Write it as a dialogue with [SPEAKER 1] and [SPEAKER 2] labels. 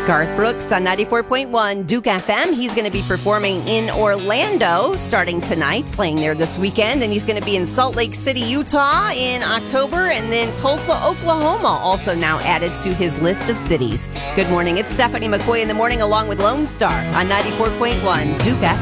[SPEAKER 1] Garth Brooks on 94.1 Duke FM. He's going to be performing in Orlando starting tonight, playing there this weekend. And he's going to be in Salt Lake City, Utah in October. And then Tulsa, Oklahoma, also now added to his list of cities. Good morning. It's Stephanie McCoy in the morning along with Lone Star on 94.1 Duke FM.